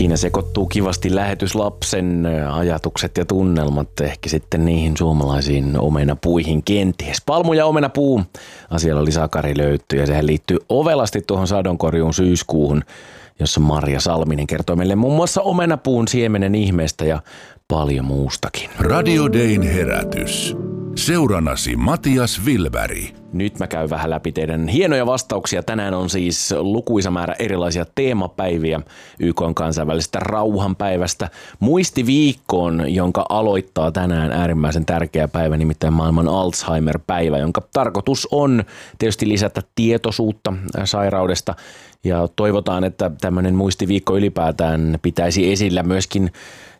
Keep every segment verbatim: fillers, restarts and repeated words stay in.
Siinä sekoittuu kivasti lähetyslapsen ajatukset ja tunnelmat ehkä sitten niihin suomalaisiin omenapuihin kenties. Palmu ja omenapuu. Asialla oli Sakari löytty ja sehän liittyy ovelasti tuohon sadonkorjuun syyskuuhun, jossa Marja Salminen kertoo meille muun muassa omenapuun siemenen ihmeestä ja paljon muustakin. Radio Dayn herätys. Seurannasi Matias Vilberg. Nyt mä käyn vähän läpi teidän hienoja vastauksia. Tänään on siis lukuisa määrä erilaisia teemapäiviä Y K:n kansainvälisestä rauhanpäivästä muistiviikkoon, jonka aloittaa tänään äärimmäisen tärkeä päivä, nimittäin maailman Alzheimer-päivä, jonka tarkoitus on tietysti lisätä tietoisuutta sairaudesta. Ja toivotaan, että tämmöinen muistiviikko ylipäätään pitäisi esillä myöskin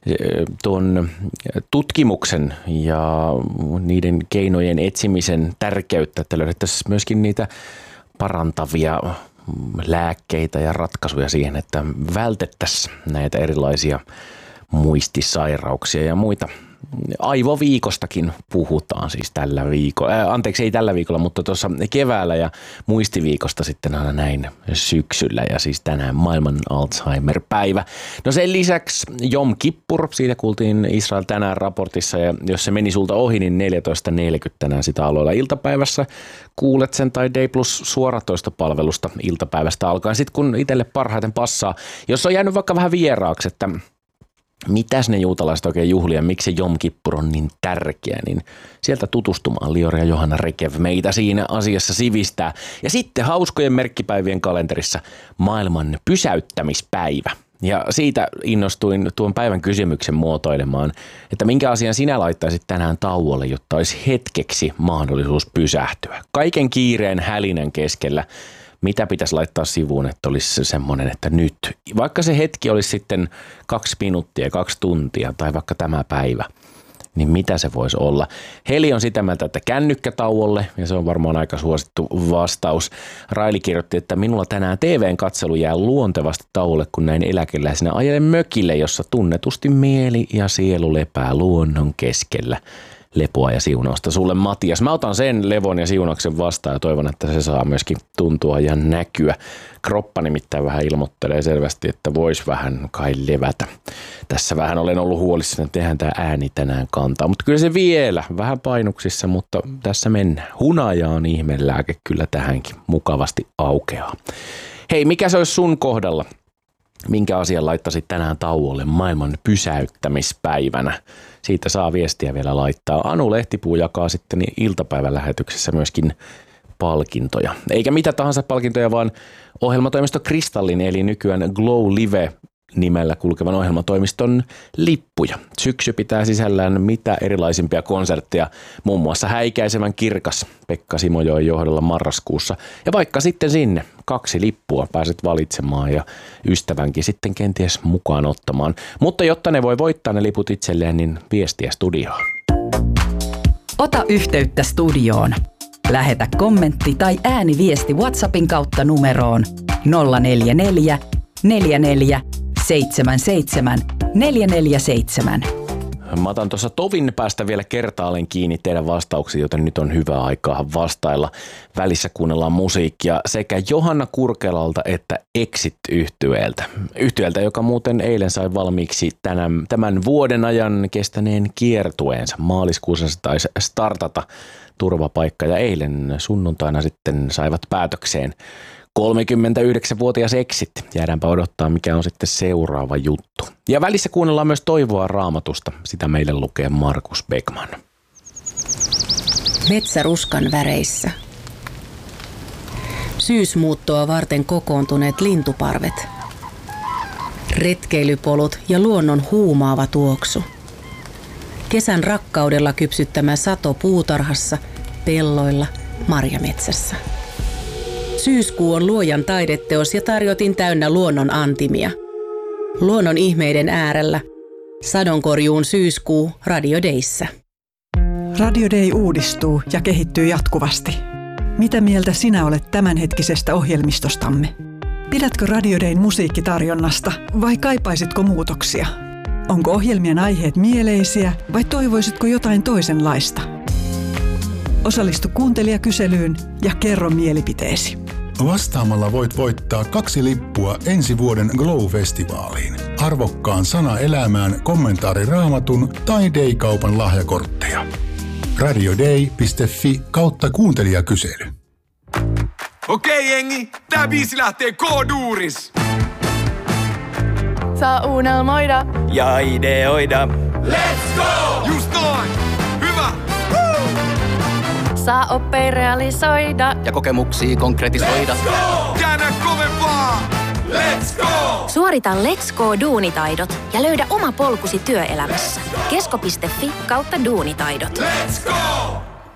tuon tutkimuksen ja niiden keinojen etsimisen tärkeyttä, että löydettäisiin myöskin niitä parantavia lääkkeitä ja ratkaisuja siihen, että vältettäisiin näitä erilaisia muistisairauksia ja muita. Aivoviikostakin puhutaan siis tällä viikolla. Äh, anteeksi, ei tällä viikolla, mutta tuossa keväällä ja muistiviikosta sitten aina näin syksyllä ja siis tänään maailman Alzheimer-päivä. No sen lisäksi Jom Kippur, siitä kuultiin Israel tänään raportissa ja jos se meni sulta ohi, niin neljätoista neljäkymmentä tänään sitä aloilla iltapäivässä. Kuulet sen tai Day Plus suoratoistopalvelusta iltapäivästä alkaen sitten kun itselle parhaiten passaa. Jos on jäänyt vaikka vähän vieraaksi, että mitäs ne juutalaiset oikein juhlia, miksi se Jom Kippur on niin tärkeä, niin sieltä tutustumaan Liori ja Johanna Rekev meitä siinä asiassa sivistää. Ja sitten hauskojen merkkipäivien kalenterissa maailman pysäyttämispäivä. Ja siitä innostuin tuon päivän kysymyksen muotoilemaan, että minkä asian sinä laittaisit tänään tauolle, jotta olisi hetkeksi mahdollisuus pysähtyä. Kaiken kiireen hälinän keskellä. Mitä pitäisi laittaa sivuun, että olisi semmoinen, että nyt, vaikka se hetki olisi sitten kaksi minuuttia, kaksi tuntia tai vaikka tämä päivä, niin mitä se voisi olla? Heli on sitä mieltä, että kännykkätauolle, ja se on varmaan aika suosittu vastaus. Raili kirjoitti, että minulla tänään T V:n katselu jää luontevasti tauolle, kun näin eläkeläisenä ajelen mökille, jossa tunnetusti mieli ja sielu lepää luonnon keskellä. Lepoa ja siunausta sulle, Matias. Mä otan sen levon ja siunauksen vastaan ja toivon, että se saa myöskin tuntua ja näkyä. Kroppa nimittäin vähän ilmoittelee selvästi, että vois vähän kai levätä. Tässä vähän olen ollut huolissani, että tehdään tämä ääni tänään kantaa. Mutta kyllä se vielä vähän painuksissa, mutta tässä mennään. Hunaja on ihmelääke, kyllä tähänkin mukavasti aukeaa. Hei, mikä se olisi sun kohdalla? Minkä asian laittaisit tänään tauolle maailman pysäyttämispäivänä? Siitä saa viestiä vielä laittaa. Anu Lehtipuu jakaa sitten iltapäivän lähetyksessä myöskin palkintoja. Eikä mitä tahansa palkintoja, vaan ohjelmatoimisto Kristallin, eli nykyään Glow Live nimellä kulkevan ohjelmatoimiston lippuja. Syksy pitää sisällään mitä erilaisimpia konsertteja, muun muassa Häikäisevän kirkas Pekka Simojoen johdolla marraskuussa. Ja vaikka sitten sinne kaksi lippua pääset valitsemaan ja ystävänkin sitten kenties mukaan ottamaan. Mutta jotta ne voi voittaa ne liput itselleen, niin viestiä studioon. Ota yhteyttä studioon. Lähetä kommentti tai ääniviesti WhatsAppin kautta numeroon nolla neljä neljä, neljä neljä, seitsemän seitsemän, neljä neljä seitsemän. Mä otan tuossa tovin päästä vielä kertaalleen kiinni teidän vastauksia, joten nyt on hyvä aikaa vastailla. Välissä kuunnellaan musiikkia sekä Johanna Kurkelalta että Exit-yhtyeeltä. Yhtyeeltä, joka muuten eilen sai valmiiksi tänään, tämän vuoden ajan kestäneen kiertueensa. Maaliskuussa se taisi startata turvapaikka ja eilen sunnuntaina sitten saivat päätökseen kolmekymmentäyhdeksänvuotias Exit. Jäädäänpä odottaa, mikä on sitten seuraava juttu. Ja välissä kuunnellaan myös Toivoa Raamatusta. Sitä meille lukee Markus Beckman. Metsäruskan väreissä. Syysmuuttoa varten kokoontuneet lintuparvet. Retkeilypolut ja luonnon huumaava tuoksu. Kesän rakkaudella kypsyttämä sato puutarhassa, pelloilla, marjametsässä. Syyskuu on luojan taideteos ja tarjotin täynnä luonnon antimia. Luonnon ihmeiden äärellä. Sadonkorjuun syyskuu Radio Dayssä. Radio Day uudistuu ja kehittyy jatkuvasti. Mitä mieltä sinä olet tämänhetkisestä ohjelmistostamme? Pidätkö Radio Dayn musiikkitarjonnasta vai kaipaisitko muutoksia? Onko ohjelmien aiheet mieleisiä vai toivoisitko jotain toisenlaista? Osallistu kuuntelijakyselyyn ja kerro mielipiteesi. Vastaamalla voit voittaa kaksi lippua ensi vuoden Glow-festivaaliin, arvokkaan Sana elämään kommentaariraamatun tai Day-kaupan lahjakortteja. radiodei piste fi kautta kuuntelijakysely. Okei jengi, tää biisi lähtee K-duuris. Saa unelmoida ja ideoida. Let's go! Just noin! Hyvä! Woo! Saa oppia realisoida ja kokemuksia konkretisoida. Let's go! Käännä kovempaa! Let's go! Suorita Let's Go-duunitaidot ja löydä oma polkusi työelämässä. kesko piste fi kautta duunitaidot. Let's go!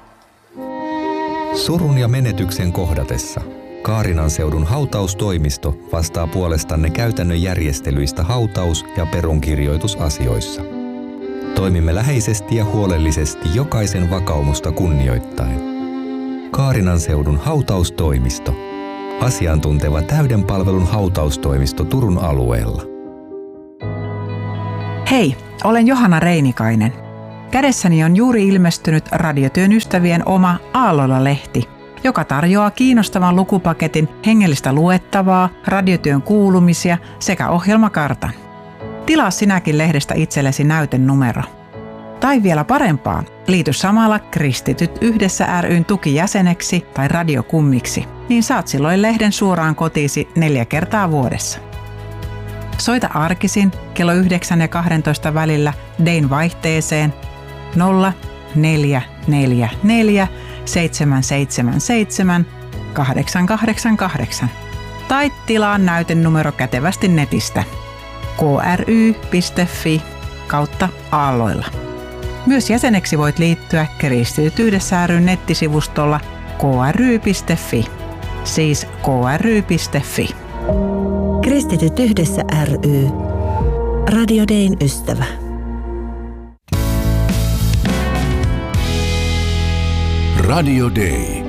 Surun ja menetyksen kohdatessa Kaarinan seudun hautaustoimisto vastaa puolestanne käytännön järjestelyistä hautaus- ja perunkirjoitusasioissa. Toimimme läheisesti ja huolellisesti jokaisen vakaumusta kunnioittaen. Kaarinan seudun hautaustoimisto. Asiantunteva täyden palvelun hautaustoimisto Turun alueella. Hei, olen Johanna Reinikainen. Kädessäni on juuri ilmestynyt Radiotyön ystävien oma Aalloilla-lehti, joka tarjoaa kiinnostavan lukupaketin hengellistä luettavaa, radiotyön kuulumisia sekä ohjelmakartan. Tilaa sinäkin lehdestä itsellesi näytenumero. Tai vielä parempaa, liity samalla Kristityt yhdessä ry:n tukijäseneksi tai radiokummiksi, niin saat silloin lehden suoraan kotiisi neljä kertaa vuodessa. Soita arkisin kello yhdeksän ja kahdentoista välillä Dayn vaihteeseen nolla neljä neljä neljä seitsemän seitsemän seitsemän kahdeksan kahdeksan kahdeksan tai tilaa näytenumero kätevästi netistä k r y piste f i kautta aalloilla. Myös jäseneksi voit liittyä Kristityt yhdessä ry:n nettisivustolla k r y piste f i, siis k r y piste f i. Kristityt yhdessä ry. Radio Dayn ystävä. Radio Day.